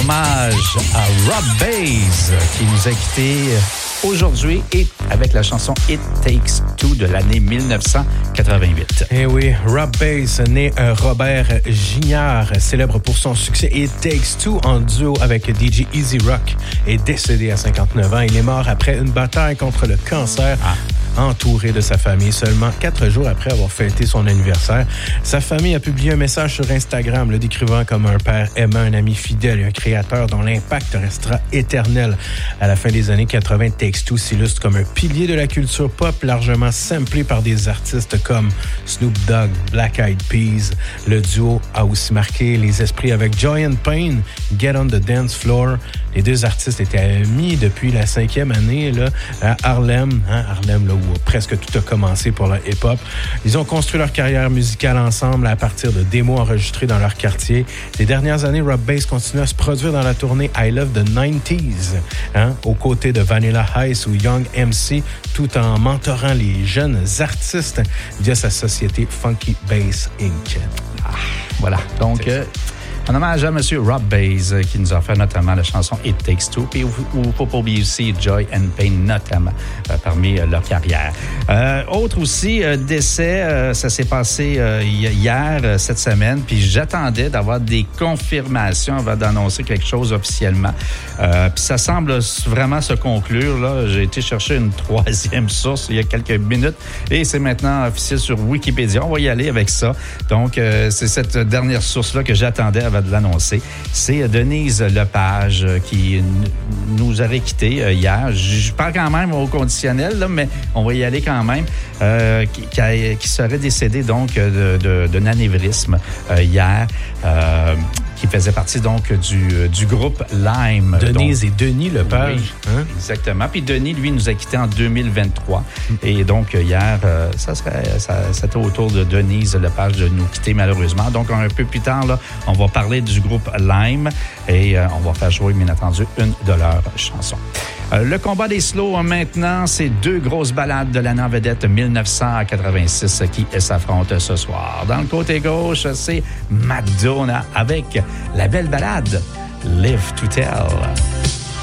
hommage à Rob Bass qui nous a quittés aujourd'hui et avec la chanson It Takes Two de l'année 1988. Eh oui, Rob Bass, né Robert Gignard, célèbre pour son succès It Takes Two en duo avec DJ Easy Rock, est décédé à 59 ans. Il est mort après une bataille contre le cancer. Entouré de sa famille seulement 4 jours après avoir fêté son anniversaire. Sa famille a publié un message sur Instagram le décrivant comme un père aimant, un ami fidèle et un créateur dont l'impact restera éternel. À la fin des années 80, Takes Two s'illustre comme un pilier de la culture pop largement samplé par des artistes comme Snoop Dogg, Black Eyed Peas. Le duo a aussi marqué les esprits avec Joy and Pain, Get on the Dance Floor. Les deux artistes étaient amis depuis la 5e année là, à Harlem. Harlem, là où presque tout a commencé pour le hip-hop. Ils ont construit leur carrière musicale ensemble à partir de démos enregistrées dans leur quartier. Ces dernières années, Rob Bass continue à se produire dans la tournée I Love the 90s, aux côtés de Vanilla Ice ou Young MC, tout en mentorant les jeunes artistes via sa société Funky Bass Inc. Voilà, donc... en hommage à M. Rob Bass, qui nous a offert notamment la chanson It Takes Two, puis il ne faut pas oublier aussi Joy and Pain, notamment, parmi leur carrière. Autre aussi, décès, ça s'est passé hier, cette semaine, puis j'attendais d'avoir des confirmations avant d'annoncer quelque chose officiellement. Puis ça semble vraiment se conclure, là. J'ai été chercher une troisième source il y a quelques minutes, et c'est maintenant officiel sur Wikipédia. On va y aller avec ça. Donc, c'est cette dernière source-là que j'attendais avant de l'annoncer. C'est Denise Lepage qui nous aurait quittés hier. Je parle quand même au conditionnel, là, mais on va y aller quand même. Qui serait décédée donc d'un anévrisme hier. Qui faisait partie donc du groupe Lime. Denise donc, et Denis Lepage. Oui, exactement. Puis Denis, lui, nous a quittés en 2023. Et donc, hier, c'était au tour de Denise Lepage de nous quitter, malheureusement. Donc, un peu plus tard, là, on va parler du groupe Lime et on va faire jouer, bien entendu, une de leurs chansons. Le combat des slows, maintenant, c'est 2 grosses ballades de l'année en vedette 1986 qui s'affrontent ce soir. Dans le côté gauche, c'est Madonna avec la belle ballade Live to Tell.